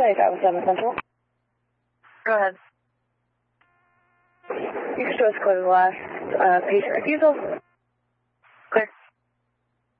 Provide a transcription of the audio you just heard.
7 Central. Go ahead. You can show us code of the last patient refusal.